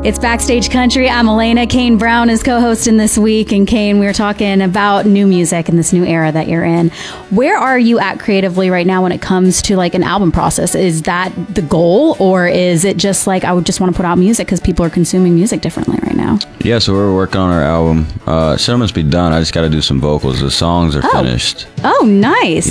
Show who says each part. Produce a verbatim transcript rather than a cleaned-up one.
Speaker 1: It's Backstage Country. I'm Elena. Kane Brown is co-hosting this week. And Kane, we were talking about new music and this new era that you're in. Where are you at creatively right now when it comes to like an album process? Is that the goal, or is it just like I would just want to put out music because people are consuming music differently right now?
Speaker 2: Yeah, so we're working on our album. Uh, it's almost be done. I just got to do some vocals. The songs are
Speaker 1: oh.
Speaker 2: finished.
Speaker 1: Oh, nice.